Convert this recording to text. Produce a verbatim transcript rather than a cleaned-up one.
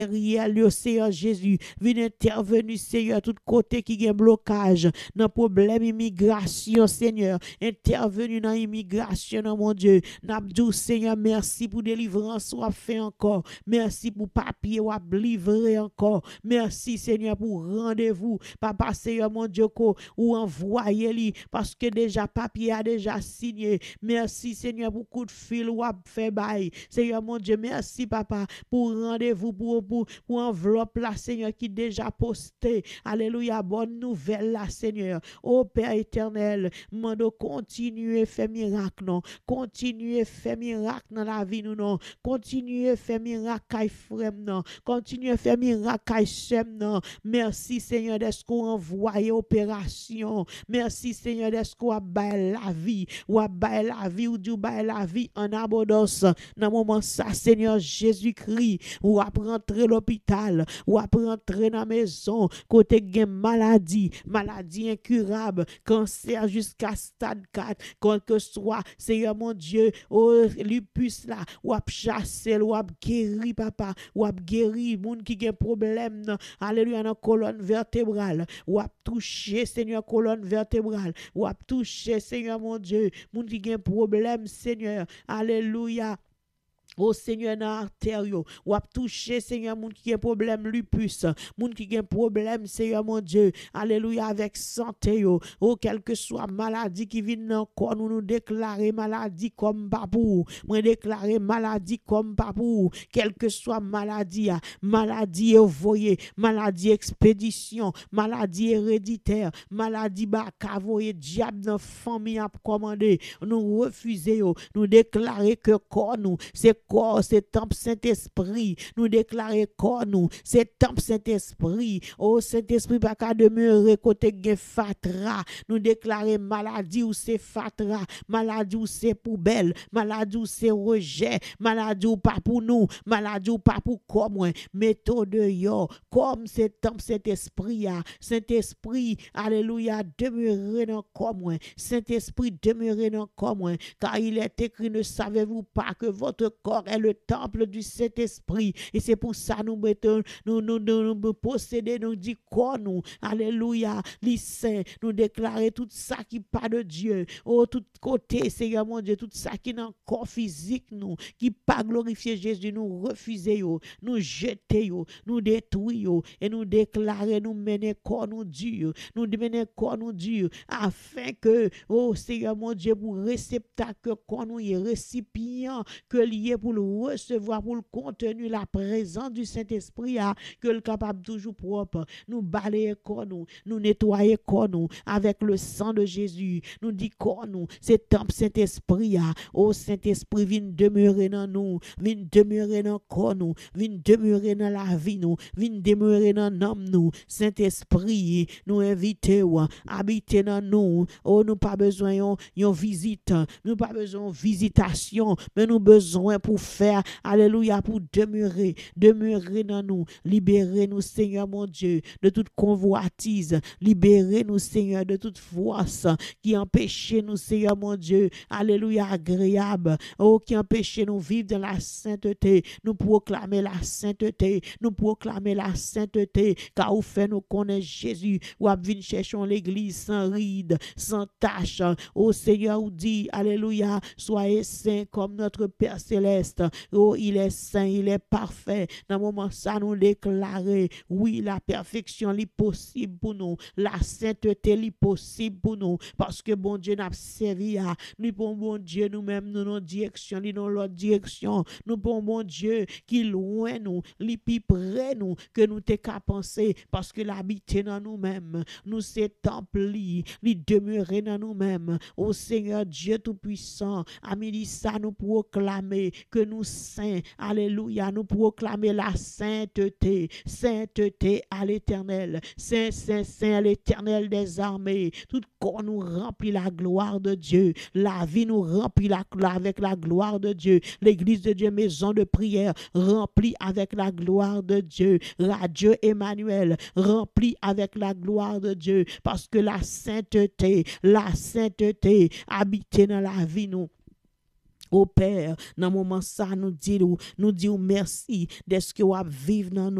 matériel, Seigneur Jésus, viens intervenir, Seigneur, tout côté qui a blocage, dans le problème immigration, Seigneur, intervenir dans l'immigration, mon Dieu. N'abdou, Seigneur, merci pour délivrance, soit fait encore. Merci pour papier, ou livré encore. Merci, Seigneur, pour rendez-vous. Papa, Seigneur, mon Dieu, ou envoyez-lui, parce que déjà, papier a déjà signé. Merci, Seigneur, pour coup de fil, ou fait bail. Seigneur, mon Dieu, merci, Papa, pour rendez-vous, pour, pour, pour enveloppe, là, Seigneur, qui déjà posté. Alléluia, bonne nouvelle, là, Seigneur. Ô Père éternel, mando continuer faire miracle, non. Continuer faire miracle dans la vie, nous, non. Continuer faire miracle, frère, non. Continuer faire miracle, sem, non. Merci, Seigneur, d'être qu'on envoie opération. Merci, Seigneur, d'être qu'on bail la vie, ou bail la vie, ou du bail la vie en abondance. Dans le moment ça, Seigneur Jésus-Christ, ou à rentrer l'hôpital, ou à rentrer dans la maison, côté gen maladie, maladie incurable, cancer jusqu'à stade quatre, quoi que soit, Seigneur mon Dieu, oh, lupus là, ou à chasser, ou à guérir, papa, ou à guérir, moun qui gen problème, nan, alléluia, dans colonne vertébrale, ou à toucher, Seigneur, colonne vertébrale, ou à toucher, Seigneur mon Dieu, moun qui gen problème, Seigneur, alléluia. Oh Seigneur, dans l'artère, ou a touché, Seigneur, moun qui a problème lupus, moun qui a problème, Seigneur, mon Dieu, alléluia, avec santé, yo. Oh, quelle que soit maladie qui vient dans le corps, nous nous déclarer maladie comme papou, moi déclarer maladie comme papou, quelle que soit maladie, maladie envoyée, maladie expédition, maladie héréditaire, maladie baka voyé, diable dans famille a commandé, nous refusons, nous déclarer que corps nous, c'est corps, c'est temple Saint-Esprit. Nous déclarer corps nous, c'est temple Saint-Esprit. Oh Saint-Esprit, pas qu'à demeurer côté gen fatra. Nous déclarer maladie ou c'est fatra, maladie ou c'est poubelle, maladie ou c'est rejet, maladie ou pas pour nous, maladie ou pas pour comme méthode yo, comme c'est temple Saint-Esprit. Saint-Esprit, alléluia, demeurer dans comme Saint-Esprit, demeurer dans comme car il est écrit, ne savez-vous pas que votre corps est le temple du Saint-Esprit. Et c'est pour ça nous mettons, nous nous, nous, nous posséder, nous dit quoi nous, alléluia, les saints, nous déclarer tout ça qui pas de Dieu, oh tout côté, Seigneur mon Dieu, tout ça qui dans le corps physique nous, qui pas glorifier Jésus, nous refuser, nous jeter, nous détruire, et nous déclarer, nous mener corps nous dur, nous mener corps nous dur, afin que, oh Seigneur mon Dieu, pour réceptacle corps nous est récipient, que lié pour le recevoir, pour le contenu, la présence du Saint-Esprit, que le capable toujours propre, nous balayer corps nous, nous nettoyer corps nous, avec le sang de Jésus, nous dit corps nous, c'est temple Saint-Esprit, oh Saint-Esprit, viens demeurer dans nous, viens demeurer dans corps nous, viens demeurer dans la vie nous, viens demeurer dans l'âme nous, Saint-Esprit, nous invitons, habiter dans nous, oh nous pas besoin yon visite, nous pas besoin de visitation, mais nous besoin pour faire, alléluia, pour demeurer, demeurer dans nous, libérer nous, Seigneur mon Dieu, de toute convoitise, libérer nous, Seigneur, de toute force qui empêche nous, Seigneur mon Dieu, alléluia, agréable, oh, qui empêche nous vivre dans la sainteté, nous proclamer la sainteté, nous proclamer la sainteté, car vous fait nous connaître Jésus, ou à venir chercher l'église sans ride, sans tache, oh Seigneur, vous dit, alléluia, soyez saints comme notre Père céleste, oh, il est saint, il est parfait, dans le moment ça nous déclarer, oui, la perfection est possible pour nous, la sainteté est possible pour nous, parce que bon Dieu n'a servi à, nous pour bon Dieu nous-mêmes, nous nos directions, nous dans l'autre direction, nous pour bon Dieu qui loin nous, li plus près nous, que nous t'es qu'à penser, parce que l'habiter dans nous-mêmes, nous c'est temple li, li demeurer dans nous-mêmes, ô Seigneur Dieu Tout-Puissant, à midi ça nous proclamer que nous saints, alléluia, nous proclamer la sainteté, sainteté à l'éternel, saint, saint, saint à l'éternel des armées, tout corps nous remplit la gloire de Dieu, la vie nous remplit la, avec la gloire de Dieu, l'église de Dieu, maison de prière, remplie avec la gloire de Dieu, Radio Emmanuel, remplie avec la gloire de Dieu, parce que la sainteté, la sainteté habite dans la vie nous. Au Père, dans le moment ça, nous disons, nous disons merci de ce que vous vivre dans nous.